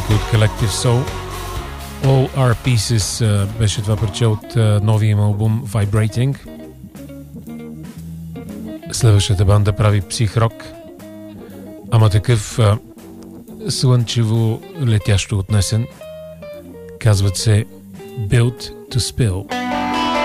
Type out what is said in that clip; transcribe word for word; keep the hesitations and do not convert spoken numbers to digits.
музика от Collective Soul. All Our Pieces uh, беше това парче от uh, новия им албум Vibrating. Следващата банда прави псих-рок, ама такъв uh, слънчево летящо отнесен. Казват се Built to Spill.